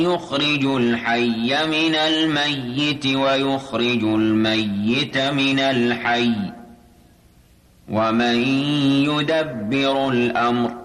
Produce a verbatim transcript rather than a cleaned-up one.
يخرج الحي من الميت ويخرج الميت من الحي ومن يدبر الأمر